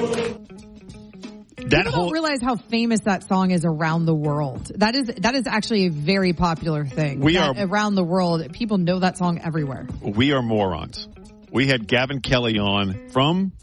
People don't realize how famous that song is around the world. That is actually a very popular thing. Around the world. People know that song everywhere. We are morons. We had Gavin Kelly on from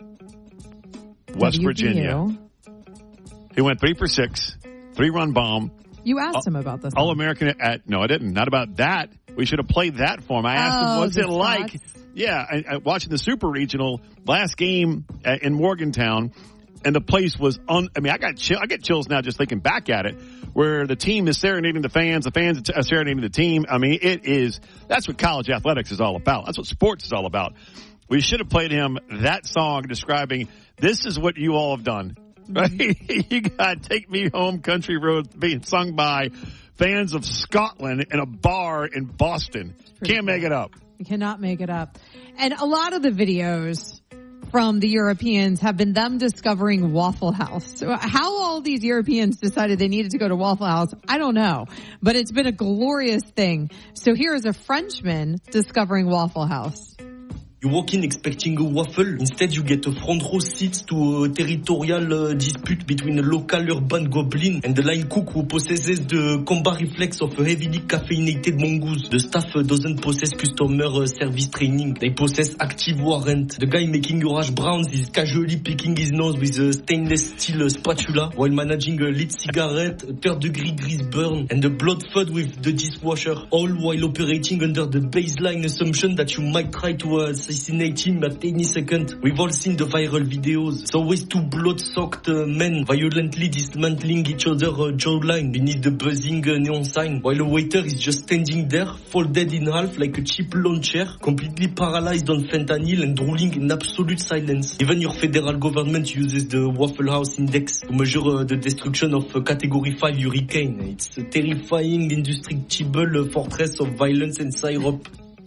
West Virginia. He went 3 for 6, 3-run bomb. You asked him about this. All-American no, I didn't. Not about that. We should have played that for him. I asked him, what's it like? Yeah, watching the Super Regional last game in Morgantown, and the place was I get chills now just thinking back at it, where the team is serenading the fans are serenading the team. I mean, that's what college athletics is all about. That's what sports is all about. We should have played him that song describing, this is what you all have done. Right? You got Take Me Home Country Road being sung by fans of Scotland in a bar in Boston. Can't make it up. You cannot make it up. And a lot of the videos from the Europeans have been them discovering Waffle House. So how all these Europeans decided they needed to go to Waffle House, I don't know. But it's been a glorious thing. So here is a Frenchman discovering Waffle House. You walk in expecting a waffle. Instead, you get a front row seats to a territorial dispute between a local urban goblin and the line cook who possesses the combat reflex of a heavily caffeinated mongoose. The staff doesn't possess customer service training. They possess active warrant. The guy making your hash browns is casually picking his nose with a stainless steel spatula while managing a lit cigarette, a third-degree grease burn, and the blood fud with the dishwasher, all while operating under the baseline assumption that you might try to assassinate him at any second. We've all seen the viral videos. It's always two blood-soaked men violently dismantling each other's jawline beneath the buzzing neon sign, while a waiter is just standing there, folded in half like a cheap lawn chair, completely paralyzed on fentanyl and drooling in absolute silence. Even your federal government uses the Waffle House Index to measure the destruction of a Category 5 hurricane. It's a terrifying, indestructible fortress of violence and syrup.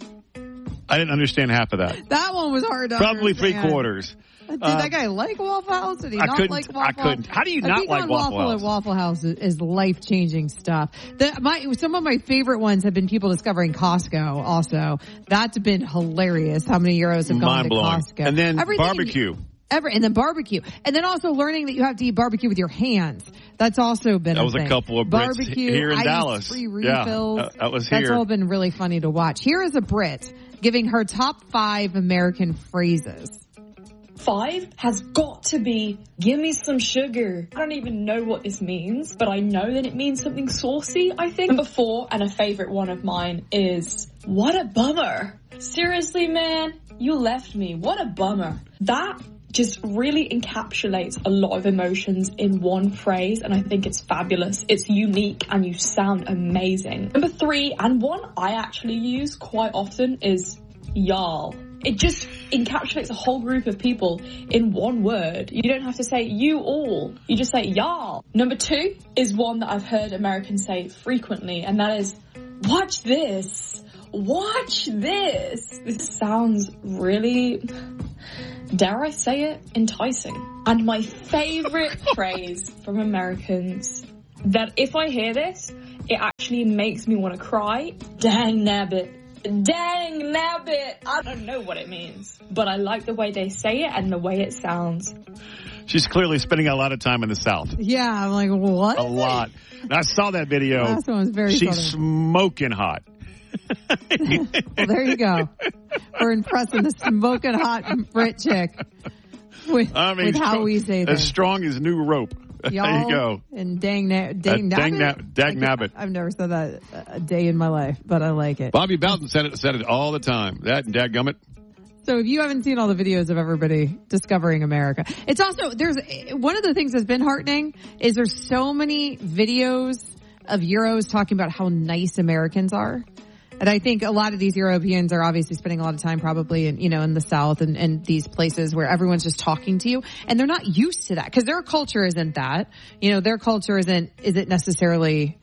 I didn't understand half of that. That one was hard to Probably understand. 3/4. Did that guy like Waffle House? Did he not like Waffle House? I couldn't. How do you not like Waffle House? At Waffle House is life-changing stuff. Some of my favorite ones have been people discovering Costco also. That's been hilarious. How many euros have gone to Costco. And then barbecue. And then barbecue. And then also learning that you have to eat barbecue with your hands. That's also been That was thing. A couple of Brits barbecue, here in Dallas. Free refills. Yeah, that was here. That's all been really funny to watch. Here is a Brit giving her top 5 American phrases. 5 has got to be, give me some sugar. I don't even know what this means, but I know that it means something saucy, I think. Number 4, and a favorite one of mine, is, what a bummer. Seriously, man, you left me. What a bummer. That just really encapsulates a lot of emotions in one phrase, and I think it's fabulous. It's unique, and you sound amazing. Number 3, and one I actually use quite often, is y'all. It just encapsulates a whole group of people in one word. You don't have to say you all. You just say y'all. Number 2 is one that I've heard Americans say frequently, and that is, watch this. Watch this. This sounds really, dare I say it, enticing. And my favorite phrase from Americans, that if I hear this, it actually makes me want to cry, dang nabbit. Dang nabbit. I don't know what it means, but I like the way they say it and the way it sounds. She's clearly spending a lot of time in the South. Yeah, I'm like, what? A lot. And I saw that video. Last one was very She's funny. Smoking hot. Well, there you go. We're impressing the smoking hot Brit chick with how we say that. As strong as new rope. Y'all, there you go. And dang nabbit. I've never said that a day in my life, but I like it. Bobby Bowden said it all the time. That and dadgummit. So if you haven't seen all the videos of everybody discovering America, it's also, there's one of the things that's been heartening is there's so many videos of Euros talking about how nice Americans are. And I think a lot of these Europeans are obviously spending a lot of time probably in the South and these places where everyone's just talking to you, and they're not used to that because their culture isn't that. Their culture isn't necessarily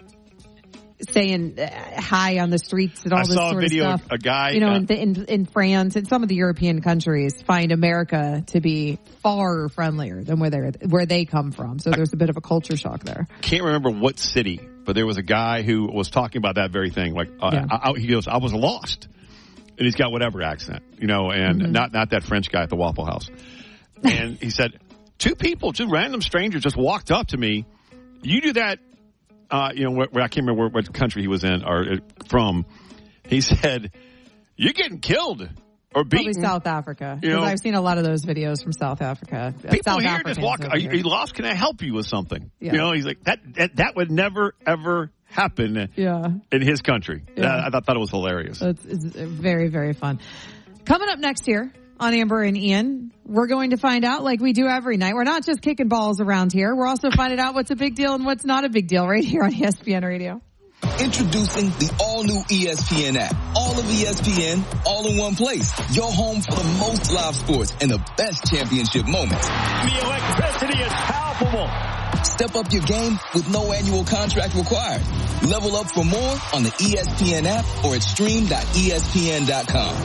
saying hi on the streets and all this sort of stuff. A guy, in France and some of the European countries find America to be far friendlier than where they come from. So there's a bit of a culture shock there. Can't remember what city, but there was a guy who was talking about that very thing. He goes, I was lost. And he's got whatever accent, and not that French guy at the Waffle House. And he said, two random strangers just walked up to me. You do that, where I can't remember what country he was in or from. He said, "You're getting killed or beaten." Probably South Africa. Because I've seen a lot of those videos from South Africa. People South here Africans just walk. Are you lost? Can I help you with something? Yeah. He's like that would never ever happen. In his country. Yeah. I thought it was hilarious. It's very, very fun. Coming up next year on Amber and Ian, we're going to find out, like we do every night. We're not just kicking balls around here. We're also finding out what's a big deal and what's not a big deal right here on ESPN Radio. Introducing the all-new ESPN app. All of ESPN, all in one place. Your home for the most live sports and the best championship moments. The electricity is palpable. Step up your game with no annual contract required. Level up for more on the ESPN app or at stream.espn.com.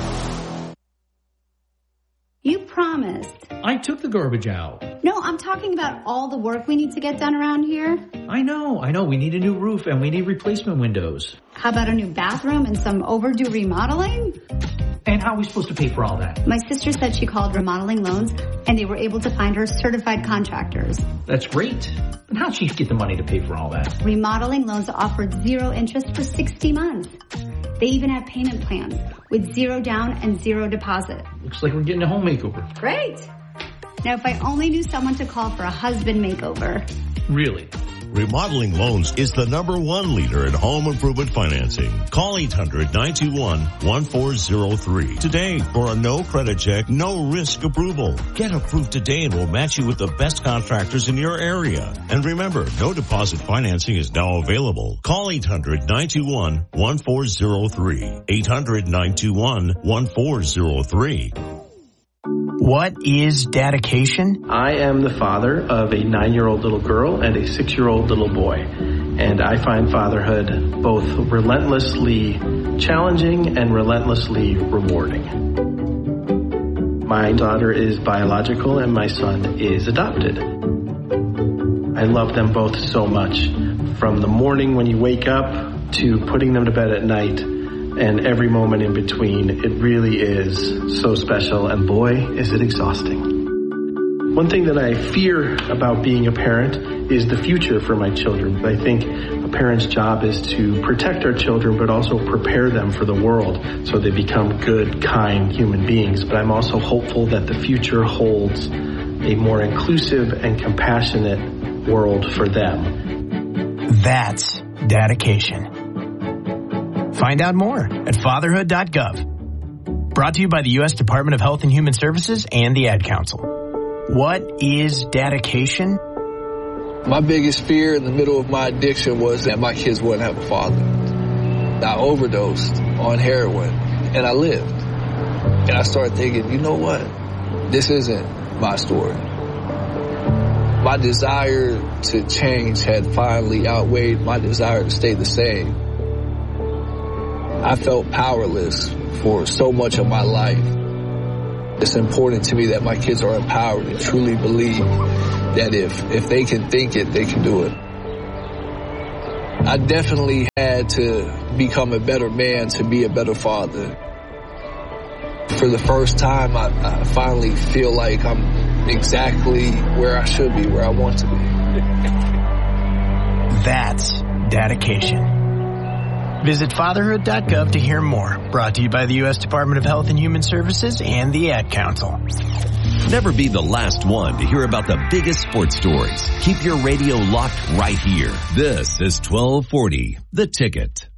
You promised. I took the garbage out. No, I'm talking about all the work we need to get done around here. I know. We need a new roof and we need replacement windows. How about a new bathroom and some overdue remodeling? And how are we supposed to pay for all that? My sister said she called Remodeling Loans and they were able to find her certified contractors. That's great. And how'd she get the money to pay for all that? Remodeling Loans offered 0 interest for 60 months. They even have payment plans with 0 down and 0 deposit. Looks like we're getting a home makeover. Great. Now, if I only knew someone to call for a husband makeover. Really? Remodeling Loans is the #1 leader in home improvement financing. Call 800-921-1403 today for a no credit check, no risk approval. Get approved today and we'll match you with the best contractors in your area. And remember, no deposit financing is now available. Call 800-921-1403. 800-921-1403. What is dedication? I am the father of a 9-year-old little girl and a 6-year-old little boy. And I find fatherhood both relentlessly challenging and relentlessly rewarding. My daughter is biological and my son is adopted. I love them both so much. From the morning when you wake up to putting them to bed at night, and every moment in between, it really is so special, and boy, is it exhausting. One thing that I fear about being a parent is the future for my children. I think a parent's job is to protect our children, but also prepare them for the world so they become good, kind human beings. But I'm also hopeful that the future holds a more inclusive and compassionate world for them. That's dedication. Find out more at fatherhood.gov. Brought to you by the U.S. Department of Health and Human Services and the Ad Council. What is dedication? My biggest fear in the middle of my addiction was that my kids wouldn't have a father. I overdosed on heroin, and I lived. And I started thinking, you know what? This isn't my story. My desire to change had finally outweighed my desire to stay the same. I felt powerless for so much of my life. It's important to me that my kids are empowered and truly believe that if they can think it, they can do it. I definitely had to become a better man to be a better father. For the first time, I finally feel like I'm exactly where I should be, where I want to be. That's dedication. Visit fatherhood.gov to hear more. Brought to you by the U.S. Department of Health and Human Services and the Ad Council. Never be the last one to hear about the biggest sports stories. Keep your radio locked right here. This is 1240, The Ticket.